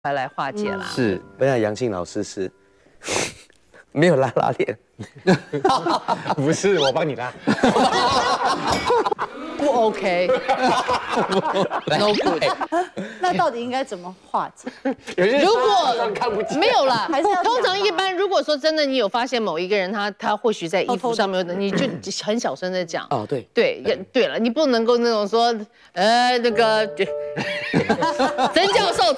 来化解啦。 是， 本来杨庆老师是没有拉拉链， 不是我帮你拉， 不 OK，No good。 那到底应该怎么化解？ 如果看不见， 没有啦， 还是要讲通常一般，如果说真的你有发现某一个人他或许在衣服上面，你就很小声的讲。 哦，对， 对了，你不能够那种说，那个曾教授，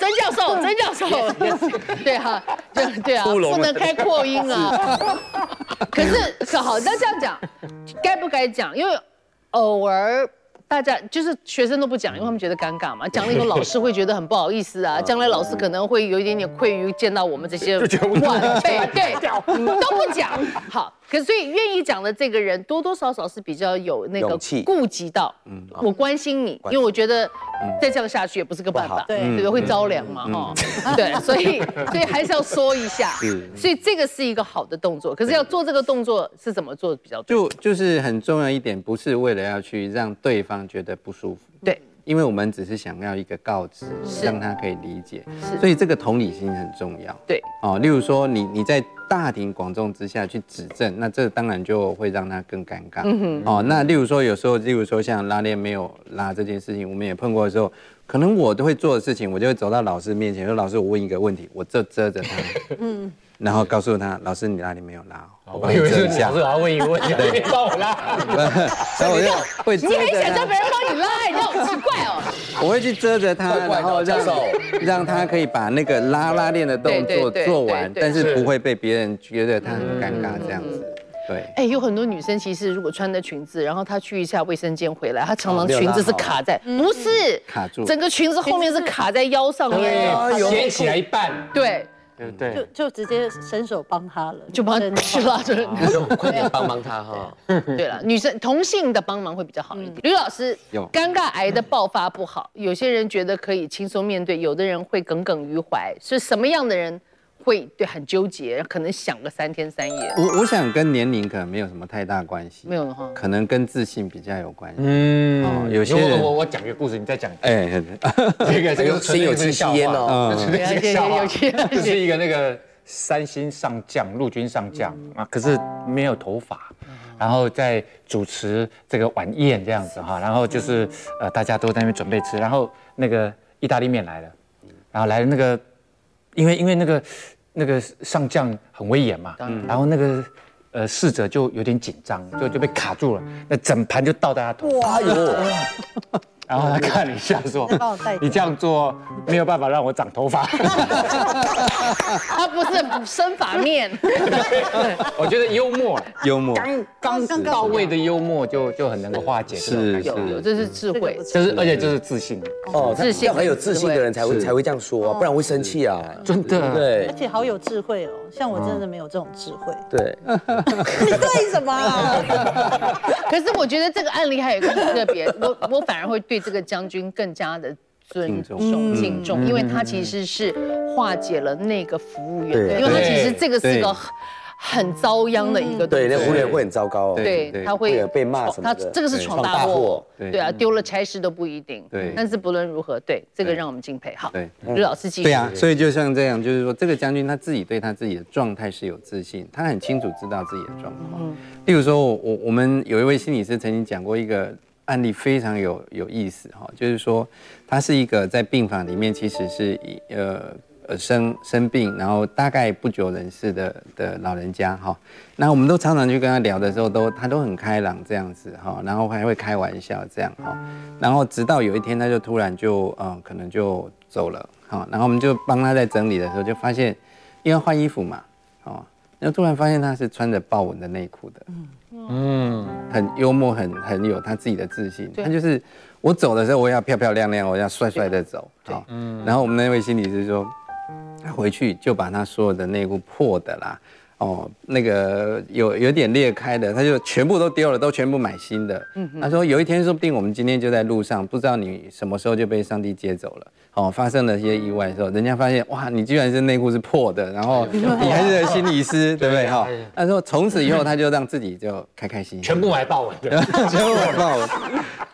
对哈，对啊，不能开扩音啊。可是好，那这样讲，该不该讲？因为偶尔。大家就是学生都不讲，因为他们觉得尴尬嘛。讲了以后，老师会觉得很不好意思啊。将来老师可能会有一点点愧于见到我们这些晚辈，对，都不讲。好，可是所以愿意讲的这个人，多多少少是比较有那个顾及到，我关心你，因为我觉得再这样下去也不是个办法，对，会着凉嘛，哈，对，所以还是要说一下。所以这个是一个好的动作，可是要做这个动作是怎么做比较对？ 就是很重要一点，不是为了要去让对方觉得不舒服， 对， 因为我们只是想要一个告知，让他可以理解，所以这个同理心很重要， 对， 哦，例如说你在大庭广众之下去指正，那这当然就会让他更尴尬，哦，那例如说有时候，例如说像拉链没有拉这件事情，我们也碰过的时候，可能我都会做的事情，我就会走到老师面前说，老师，我问一个问题，我遮着他，然后告诉他，老师你拉链没有拉，我帮你遮一下。 老师，我要问一个问题，你帮我拉。 然后我就会遮着他。 你很想叫别人帮你拉，你好奇怪哦。 我会去遮着他，然后让他可以把那个拉链的动作做完，但是不会被别人觉得他很尴尬这样子。对， 哎，有很多女生其实如果穿的裙子，然后她去一下卫生间回来，她常常裙子是卡在，不是卡住， 整个裙子后面是卡在腰上面， 掀起来一半， 对。 对， 就直接伸手帮他了， 就帮他拉着， 快点帮帮他哈。 对了，女生同性的帮忙会比较好一点。吕老师，尴尬癌的爆发不好，有些人觉得可以轻松面对，有的人会耿耿于怀，是什么样的人会对很纠结，可能想个3天3夜？ 我想跟年龄可能没有什么太大关系， 没有的话， 可能跟自信比较有关系。有些人我讲一个故事，你再讲。 这个心有戚戚焉哦。 这个笑话就是一个那个3星上将，陆军上将啊，可是没有头发，然后在主持这个晚宴这样子哈，然后就是大家都在那边准备吃，然后那个意大利面来了，然后来了那个，因为那个上将很威严嘛，然后那个侍者就有点紧张，就被卡住了，那整盘就倒在他头上。然后他看了一下说：“你这样做没有办法让我长头发。” 他不是生发面。 我觉得幽默，刚到位的幽默就很能够化解。 有，这是智慧， 而且这是自信。 哦，自信很有自信的人才会这样说，不然会生气啊。 真的， 对， 而且好有智慧哦，像我真的没有这种智慧。 对， 你对什么？ 可是我觉得这个案例还有一个很特别，我反而会对这个将军更加的尊重、敬重，因为他其实是化解了那个服务员，因为他其实这个是一个很遭殃的一个， 对，那服务员会很糟糕， 对，他会被骂什么的， 他这个是闯大祸，对啊，丢了差事都不一定，对，但是不论如何，对这个让我们敬佩。好，对，吕老师继续。 对啊，所以就像这样，就是说这个将军他自己对他自己的状态是有自信，他很清楚知道自己的状况。例如说，我们有一位心理师曾经讲过一个案例，非常有意思哈，就是说他是一个在病房里面其实是生病，然后大概不久人世的老人家哈，那我们都常常去跟他聊的时候，他都很开朗这样子哈，然后还会开玩笑这样哈，然后直到有一天他就突然就可能就走了哈，然后我们就帮他在整理的时候就发现，因为要换衣服嘛，哦，然后突然发现他是穿着豹纹的内裤的，很幽默，很有他自己的自信，他就是我走的时候我要漂漂亮亮，我要帅帅的走，好，然后我们那位心理师说。他回去就把他所有的内裤破的啦，那个有点裂开的，他就全部都丢了，都全部买新的。他说有一天说不定我们今天就在路上，不知道你什么时候就被上帝接走了。发生了一些意外的时候，人家发现哇，你居然是内裤是破的，然后你还是心理师，对不对？哈，他说从此以后他就让自己就开开心心， 全部买豹纹的， 全部买豹纹。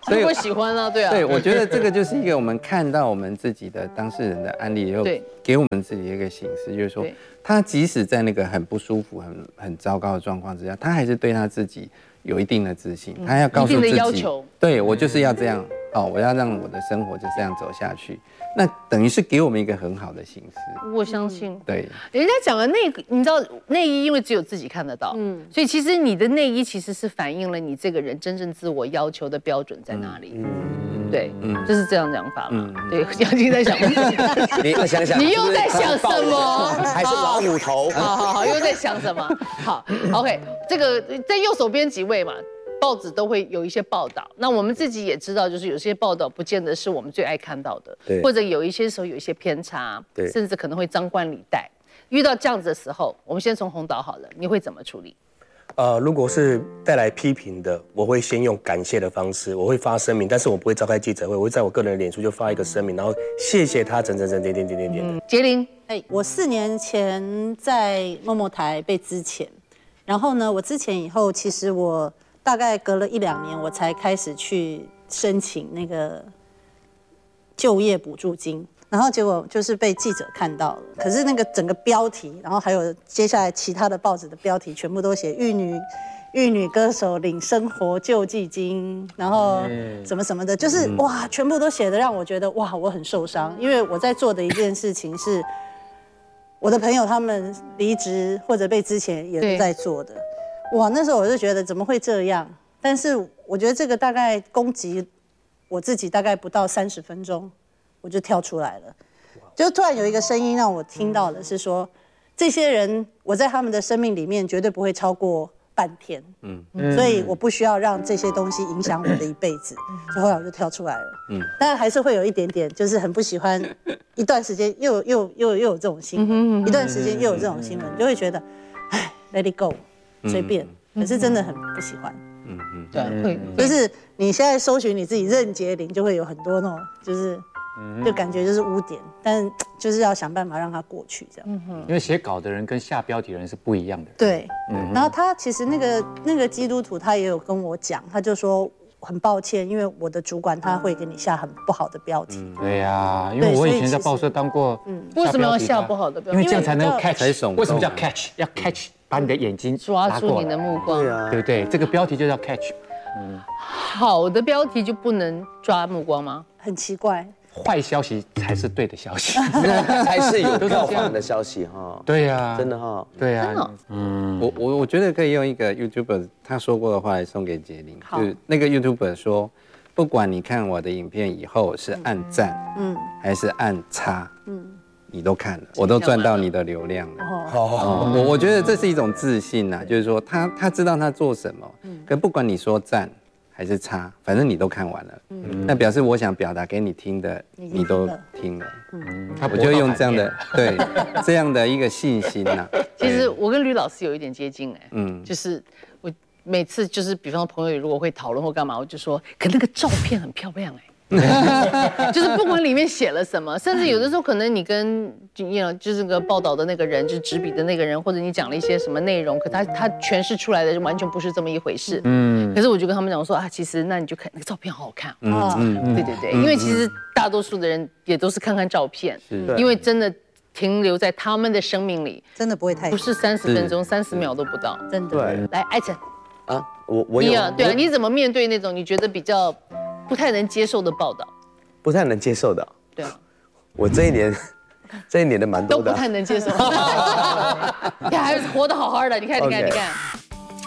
所以我喜欢啊，对啊， 对，我觉得这个就是一个我们看到我们自己的当事人的案例以后，给我们自己的一个警示，就是说，他即使在那个很不舒服、很糟糕的状况之下，他还是对他自己有一定的自信，他要告诉自己， 一定的要求， 对我就是要这样，我要让我的生活就这样走下去。那等于是给我们一个很好的形式， 我相信。 对， 人家讲的那个，你知道内衣，因为只有自己看得到，所以其实你的内衣其实是反映了你这个人真正自我要求的标准在哪里。对，就是这样讲法嘛。对，杨晶在想， 你想想， 你又在想什么？ 还是老虎头？ 好，又在想什么？好 ，OK， 这个在右手边几位嘛。报纸都会有一些报道，那我们自己也知道，就是有些报道不见得是我们最爱看到的，或者有一些时候有一些偏差，甚至可能会张冠李戴。遇到这样子的时候，我们先从洪导好了，你会怎么处理？ 如果是带来批评的，我会先用感谢的方式，我会发声明，但是我不会召开记者会，我会在我个人的脸书就发一个声明，然后谢谢他点。 杰玲， 我4年前在某某台被资遣，然后呢，我资遣以后，其实我大概隔了1、2年，我才开始去申请那个就业补助金，然后结果就是被记者看到了。可是那个整个标题，然后还有接下来其他的报纸的标题，全部都写玉女歌手领生活救济金，然后什么什么的，就是哇，全部都写的让我觉得哇，我很受伤，因为我在做的一件事情是我的朋友他们离职或者被之前也都在做的。哇，那时候我就觉得怎么会这样？但是我觉得这个大概攻击我自己大概不到30分钟，我就跳出来了。就突然有一个声音让我听到的是说，这些人我在他们的生命里面绝对不会超过半天，所以我不需要让这些东西影响我的一辈子。所以后来我就跳出来了。当然还是会有一点点，就是很不喜欢，一段时间又有这种新闻，一段时间又有这种新闻，就会觉得，哎 ，let it go。随便，可是真的很不喜欢。 对，会就是你现在搜寻你自己任杰玲，就会有很多那种，就感觉就是污点，但就是要想办法让它过去，这样。 因为写稿的人跟下标题的人是不一样的。 对，然后他其实那个基督徒他也有跟我讲，他就说很抱歉，因为我的主管他会给你下很不好的标题。 对呀，因为我以前在报社当过。 为什么要下不好的标题？ 因为这样才能 catch。为什么叫 catch？ 要 catch。把你的眼睛抓住你的目光， 对不对？这个标题就叫 catch。 好的标题就不能抓目光吗？ 很奇怪。 坏消息才是对的消息， 才是有票房的消息哈。 对呀， 真的哈。 对呀， 我觉得可以用一个 YouTuber 他说过的话来送给杰玲，就是那个 YouTuber 说，不管你看我的影片以后是按赞，还是按叉，你都看了，我都赚到你的流量了。我觉得这是一种自信呐，就是说他知道他做什么，可不管你说赞还是叉，反正你都看完了，那表示我想表达给你听的，你都听了。我就用这样的这样的一个信心呐。 其实我跟吕老师有一点接近就是我每次就是比方说朋友如果会讨论或干嘛，我就说，可那个照片很漂亮就是不管里面写了什么，甚至有的时候可能你跟就是个报道的那个人，就是执笔的那个人，或者你讲了一些什么内容，可他诠释出来的完全不是这么一回事。可是我就跟他们讲说其实那你就看那个照片好好看。对，因为其实大多数的人也都是看看照片，因为真的停留在他们的生命里， 真的不会太不是30分钟，30秒都不到， 真的。 对， 来，艾辰我有对啊，你怎么面对那种你觉得比较不太能接受的报道？ 不太能接受的。 对啊， 我这一年的蛮多的， 都不太能接受。你还活得好好的，你看。